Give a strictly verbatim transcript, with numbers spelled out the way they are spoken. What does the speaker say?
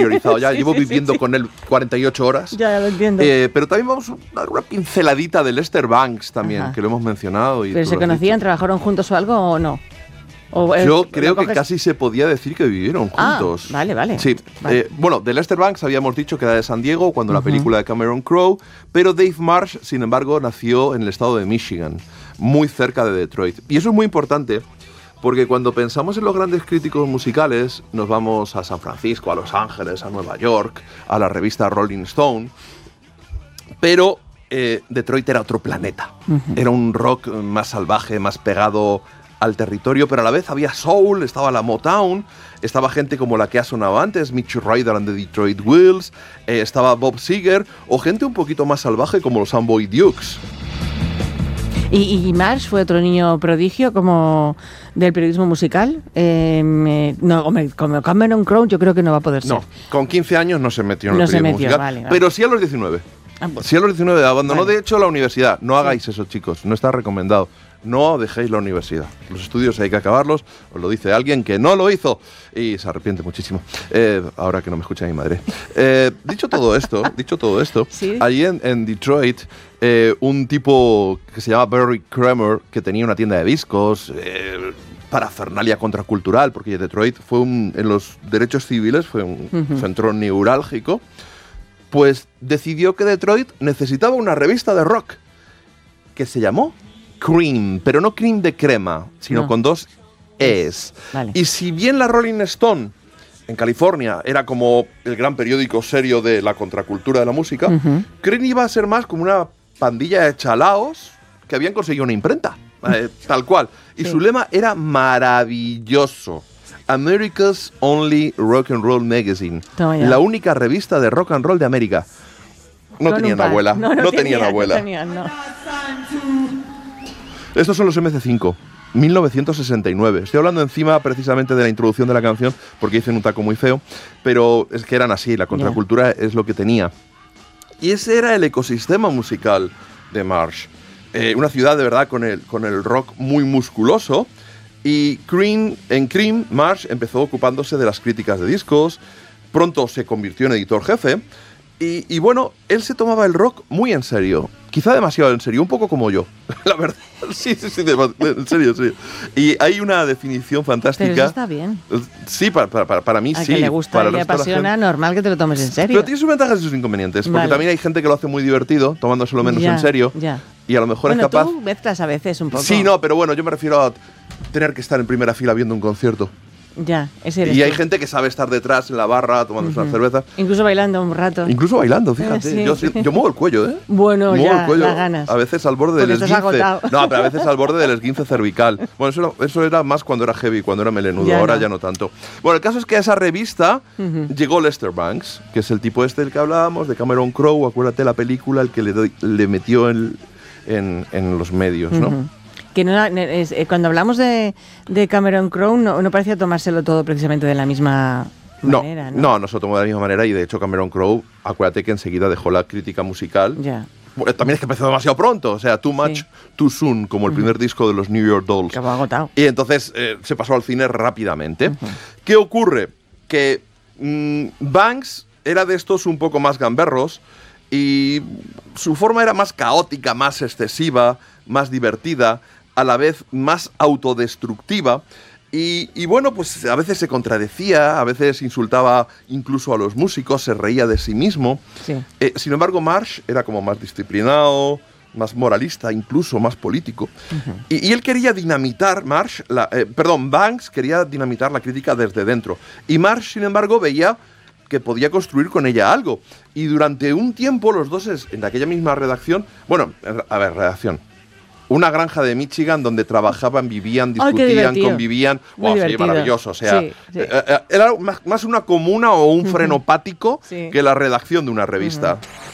interiorizado ya, Sí, llevo sí, viviendo sí, sí. con él cuarenta y ocho horas. Ya, ya lo entiendo. Eh, pero también vamos a una pinceladita de Lester Bangs también, Ajá. que lo hemos mencionado. Y ¿Pero tú se lo has conocían, dicho. trabajaron juntos o algo o no? O, eh, Yo ¿lo creo que coges? casi se podía decir que vivieron Ah, juntos. vale, vale. Sí. Vale. Eh, bueno, de Lester Bangs habíamos dicho que era de San Diego cuando la Ujú. película de Cameron Crowe, pero Dave Marsh, sin embargo, nació en el estado de Michigan, muy cerca de Detroit. Y eso es muy importante porque cuando pensamos en los grandes críticos musicales, nos vamos a San Francisco, a Los Ángeles, a Nueva York, a la revista Rolling Stone, pero eh, Detroit era otro planeta. Ujú. Era un rock más salvaje, más pegado al territorio, pero a la vez había soul, estaba la Motown, estaba gente como la que ha sonado antes, Mitch Ryder and the Detroit Wheels, eh, estaba Bob Seger, o gente un poquito más salvaje como los Amboy Dukes. ¿Y, y Marsh fue otro niño prodigio como del periodismo musical? Eh, me- no, hombre, como Cameron Crowe yo creo que no va a poder ser. No, con quince años no se metió en No el se periodismo metió, musical, vale, vale. pero sí a los diecinueve. Ah, pues, Sí a los diecinueve, abandonó Vale. de hecho la universidad. No hagáis eso, chicos, no está recomendado. No dejéis la universidad. Los estudios hay que acabarlos, os lo dice alguien que no lo hizo y se arrepiente muchísimo. Eh, ahora que no me escucha mi madre. Eh, dicho todo esto, dicho todo esto, Sí. allí en, en Detroit, eh, un tipo que se llama Barry Kramer, que tenía una tienda de discos, eh, parafernalia contracultural, porque Detroit fue un, en los derechos civiles fue un Ujú. centro neurálgico, pues decidió que Detroit necesitaba una revista de rock que se llamó Cream, pero no Cream de crema, sino No. con dos Es. Vale. Y si bien la Rolling Stone en California era como el gran periódico serio de la contracultura de la música, Ujú. Cream iba a ser más como una pandilla de chalaos que habían conseguido una imprenta, eh, tal cual. Y Sí. su lema era maravilloso. America's Only Rock and Roll Magazine. Toma ya. La única revista de rock and roll de América. No Con tenían un par. abuela. No, No, no tenían tenía, abuela. No tenían, no. Estos son los M C cinco, mil novecientos sesenta y nueve. Estoy hablando encima precisamente de la introducción de la canción porque dicen un taco muy feo, pero es que eran así, la contracultura es lo que tenía. Y ese era el ecosistema musical de Marsh. Eh, una ciudad de verdad con el, con el rock muy musculoso. Y Cream, en Cream, Marsh empezó ocupándose de las críticas de discos. Pronto se convirtió en editor jefe. Y, y bueno, él se tomaba el rock muy en serio. Quizá demasiado en serio, un poco como yo. La verdad. Sí, sí, sí, de- de- en serio, sí. Y hay una definición fantástica. Pero eso está bien. Sí, para, para, para mí A sí. que le gusta para y le el resto de la apasiona, gente. normal que te lo tomes en serio. Pero tiene sus ventajas y sus inconvenientes. Porque Vale. también hay gente que lo hace muy divertido, tomándoselo menos Ya, en serio. ya. Y a lo mejor Bueno, es capaz. tú mezclas a veces un poco. Sí, no, pero bueno, yo me refiero a tener que estar en primera fila viendo un concierto. Ya, ese eres Y hay tú. gente que sabe estar detrás en la barra tomándose Ujú. una cerveza. Incluso bailando un rato. Incluso bailando, fíjate. sí. Yo, sí- yo muevo el cuello, ¿eh? Bueno, muevo ya, el cuello. las ganas. A veces al borde Porque del estás esguince. agotado. No, pero a veces al borde del esguince cervical. Bueno, eso era, eso era más cuando era heavy, cuando era melenudo. Ya Ahora no. ya no tanto. Bueno, el caso es que a esa revista Ujú. llegó Lester Bangs, que es el tipo este del que hablábamos, de Cameron Crowe. Acuérdate la película, el que le, doy- le metió en, en, en los medios, ¿no? Ujú. Que no era- es- eh, cuando hablamos de, de Cameron Crowe no, no parecía tomárselo todo precisamente de la misma No, manera, no, ¿no? no, se lo tomó de la misma manera y de hecho Cameron Crowe, acuérdate que enseguida dejó la crítica musical. Ya, Bueno, también es que empezó demasiado pronto, o sea, Too Much, Sí. Too Soon, como el primer disco de los New York Dolls. acabó agotado. Y entonces eh, se pasó al cine rápidamente. ¿Qué ocurre? Que mm, Banks era de estos un poco más gamberros y su forma era más caótica, más excesiva, más divertida, a la vez más autodestructiva. Y, y bueno, pues a veces se contradecía, a veces insultaba incluso a los músicos, se reía de sí mismo. Sí. Eh, sin embargo, Marsh era como más disciplinado, más moralista, incluso más político. y, y él quería dinamitar, Marsh, la, eh, perdón, Banks quería dinamitar la crítica desde dentro. Y Marsh, sin embargo, veía que podía construir con ella algo. Y durante un tiempo los dos es- en aquella misma redacción, bueno, a ver, redacción. Una granja de Michigan donde trabajaban, vivían, Ay, qué discutían, divertido. convivían. Muy Wow, sí, divertido. maravilloso. O sea, Sí, sí. eh, eh, era más, más una comuna o un frenopático Sí. que la redacción de una revista.